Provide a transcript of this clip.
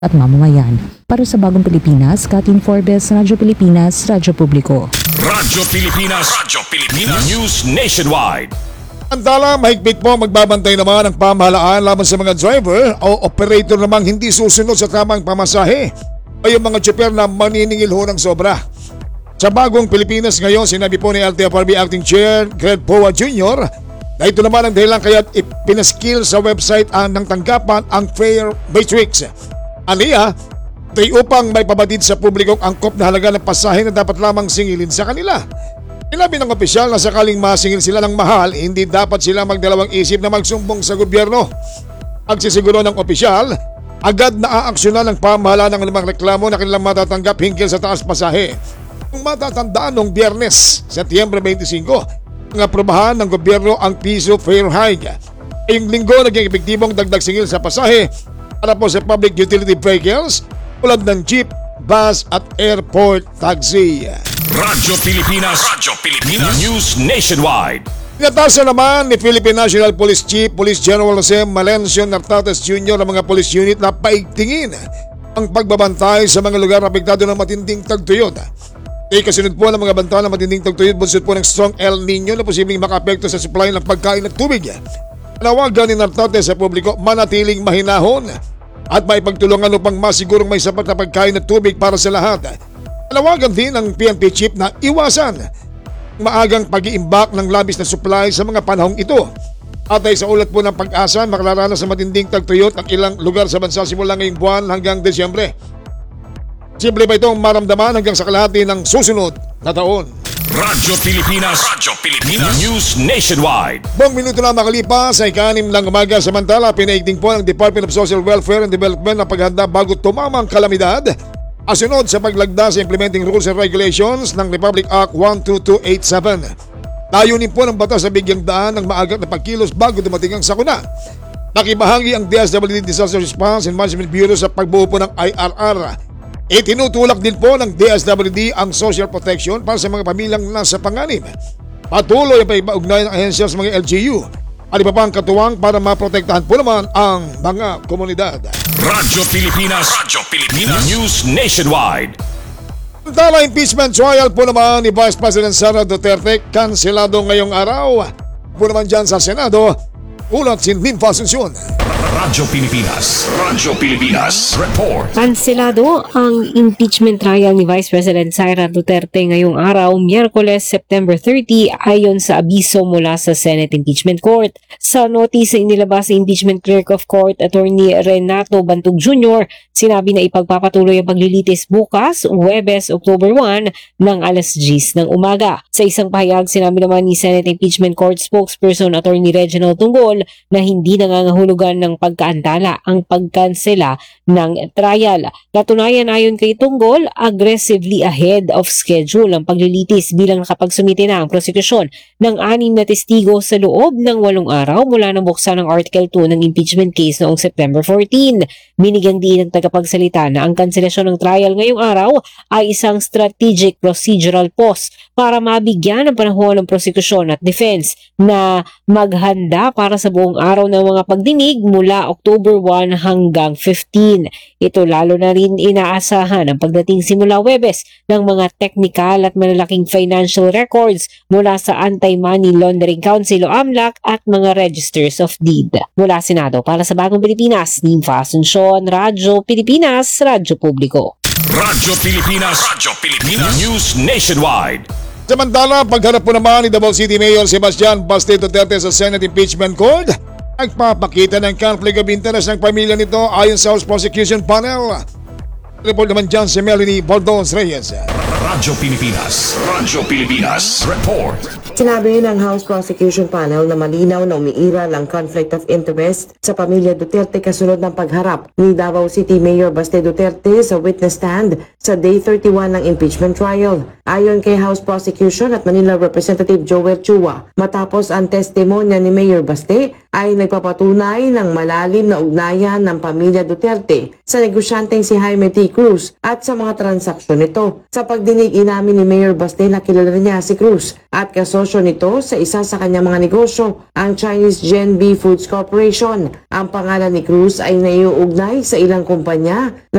at mamamayan. Para sa Bagong Pilipinas, Katin Forbes, Radyo Pilipinas, Radyo Publiko. Radyo Pilipinas News Nationwide. Antala, mahigpit po magbabantay naman ang pamahalaan laban sa mga driver o operator namang hindi susunod sa tamang pamasahe o yung mga tsuper na maniningil ho ng sobra. Sa Bagong Pilipinas ngayon, sinabi po ni LTFRB Acting Chair Greg Poa Jr. na ito naman ang dahilan kaya't ipinaskill sa website ng tanggapan ang Fare Matrix. Aniya, ito'y upang may pabatid sa publikong angkop na halaga ng pasahe na dapat lamang singilin sa kanila. Sinabi ng opisyal na sakaling masingil sila ng mahal, hindi dapat sila magdalawang isip na magsumbong sa gobyerno. Pagsisiguro ng opisyal, agad na aaksyonan ng pamahalaan ng limang reklamo na kanilang matatanggap hinggil sa taas pasahe. Kung matatandaan noong Biyernes, Setyembre 25, ang aprobahan ng gobyerno ang piso fare hike. Ngayong linggo naging epektibong dagdag singil sa pasahe para po sa public utility vehicles tulad ng jeep, bus at airport taxi. Radyo Pilipinas News Nationwide. Inatasan naman ni Philippine National Police Chief Police General Jose Malencio Nartates Jr. ang mga police unit na paigtingin ang pagbabantay sa mga lugar na apektado ng matinding tagtuyot. Kasunod po ng mga banta ng matinding tagtuyot bunsod po ng strong El Nino na posibleng makaapekto sa supply ng pagkain at tubig. Panawagan ni Nartates sa publiko manatiling mahinahon at maipagtulungan upang masigurong may sapat na pagkain at tubig para sa lahat. Panawagan din ng PNP Chief na iwasan maagang pag-iimbak ng labis na supply sa mga panahong ito. Atay sa ulat po ng Pag-asa, makararanas sa matinding tagtuyot ang ilang lugar sa bansa simula ngayong buwan hanggang Desyembre. Simple pa itong maramdaman hanggang sa kalahati ng susunod na taon. Radyo Pilipinas News Nationwide. Buong minuto na makalipas ay 6 ng umaga, samantala pinaigting po ng Department of Social Welfare and Development ang paghanda bago tumamang kalamidad asunod sa paglagda sa Implementing Rules and Regulations ng Republic Act 12287. Layunin po ng batas sa bigyang daan ng maagat na pagkilos bago dumating ang sakuna. Nakibahagi ang DSWD Disaster Response and Management Bureau sa pagbuo po ng IRR. Itinutulak din po ng DSWD ang social protection para sa mga pamilyang nasa panganib. Patuloy ang paibaugnayan ng ahensya sa mga LGU at iba pang katuwang para maprotektahan po naman ang mga komunidad. Radyo Pilipinas News Nationwide. Samantala, impeachment trial po naman ni Vice President Sara Duterte kanselado ngayong araw. Po naman dyan sa Senado, ulat si Ninfa Asuncion. Radyo Pilipinas Report. Kanselado ang impeachment trial ni Vice President Sara Duterte ngayong araw, Miyerkules, September 30, ayon sa abiso mula sa Senate Impeachment Court. Sa notice na inilabas sa Impeachment Clerk of Court, Attorney Renato Bantug Jr., sinabi na ipagpapatuloy ang paglilitis bukas, Huwebes, October 1, ng alas 10 ng umaga. Sa isang pahayag, sinabi naman ni Senate Impeachment Court spokesperson Attorney Reginald Tunggol na hindi nangangahulugan ng pagkaantala ang pagkansela ng trial. Katunayan, ayon kay Tunggol, aggressively ahead of schedule ang paglilitis bilang nakapagsumite na ang prosekusyon ng 6 na testigo sa loob ng 8 araw mula nang buksan ng Article 2 ng impeachment case noong September 14. Binigyang diin ng tagapagsalita na ang kanselasyon ng trial ngayong araw ay isang strategic procedural pause para mabigyan ng panahon ng prosekusyon at defense na maghanda para sa buong araw ng mga pagdinig mula October 1 hanggang 15. Ito lalo na rin inaasahan ang pagdating simula Huwebes ng mga technical at malalaking financial records mula sa Anti-Money Laundering Council o AMLAC at mga registers of deed. Mula Senado, para sa Bagong Pilipinas, Ninfa Asuncion, Radyo Pilipinas, Radyo Publiko. Radyo Pilipinas News Nationwide. Samantala, pagharap po naman ni Davao City Mayor Sebastian Baste Duterte sa Senate Impeachment Court, nagpapakita ng conflict of interest ng pamilya nito ayon sa House Prosecution Panel. Report naman dyan si Melanie Baldones Reyes. Radyo Pilipinas Report. Sinabi ng House Prosecution Panel na malinaw na umiiral ang conflict of interest sa pamilya Duterte kasunod ng pagharap ni Davao City Mayor Baste Duterte sa witness stand sa Day 31 ng impeachment trial. Ayon kay House Prosecution at Manila Representative Joel Chua, matapos ang testimonya ni Mayor Baste ay nagpapatunay ng malalim na ugnayan ng pamilya Duterte sa negosyanteng si Jaime T. Cruz at sa mga transaksyon nito. Sa pagdinig, inamin ni Mayor Baste na kilala niya si Cruz at kasosyo nito sa isa sa kanyang mga negosyo, ang Chinese Genb Foods Corporation. Ang pangalan ni Cruz ay naiuugnay sa ilang kumpanya na